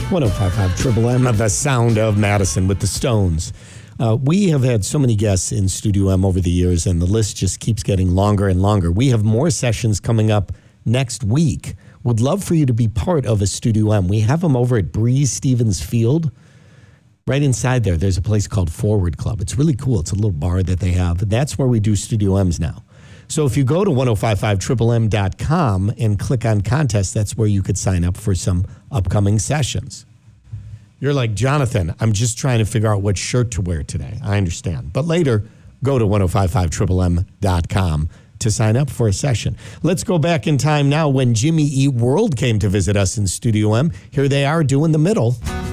105.5 Triple M, the sound of Madison with the Stones. We have had so many guests in Studio M over the years, and the list just keeps getting longer and longer. We have more sessions coming up next week. Would love for you to be part of a Studio M. We have them over at Breeze Stevens Field. Right inside there, there's a place called Forward Club. It's really cool. It's a little bar that they have. That's where we do Studio M's now. So if you go to 1055triplem.com and click on contest, that's where you could sign up for some upcoming sessions. You're like, Jonathan, I'm just trying to figure out what shirt to wear today. I understand. But later, go to 1055triplem.com to sign up for a session. Let's go back in time now when Jimmy Eat World came to visit us in Studio M. Here they are doing The Middle.